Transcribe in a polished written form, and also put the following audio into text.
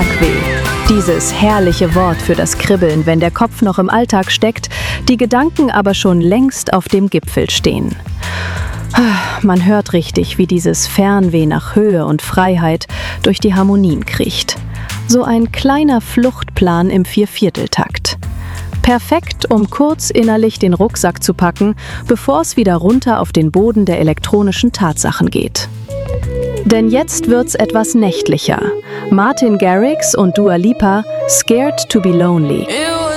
Bergweh. Dieses herrliche Wort für das Kribbeln, wenn der Kopf noch im Alltag steckt, die Gedanken aber schon längst auf dem Gipfel stehen. Man hört richtig, wie dieses Fernweh nach Höhe und Freiheit durch die Harmonien kriecht. So ein kleiner Fluchtplan im Viervierteltakt. Perfekt, um kurz innerlich den Rucksack zu packen, bevor es wieder runter auf den Boden der elektronischen Tatsachen geht. Denn jetzt wird's etwas nächtlicher. Martin Garrix und Dua Lipa, Scared to be Lonely.